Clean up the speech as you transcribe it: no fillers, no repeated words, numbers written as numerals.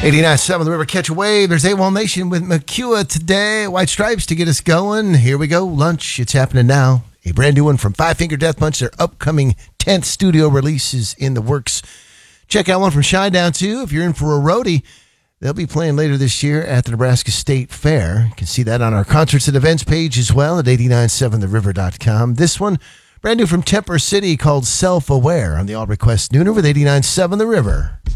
89.7 The River, catch a wave. There's AWOL Nation with McCua today. White Stripes to get us going. Here we go. Lunch. It's happening now. A brand new one from Five Finger Death Punch. Their upcoming 10th studio release is in the works. Check out one from Shinedown, too. If you're in for a roadie, they'll be playing later this year at the Nebraska State Fair. You can see that on our concerts and events page as well at 897theriver.com. This one, brand new from Temper City, called Self-Aware on the All Request Nooner with 89.7 The River.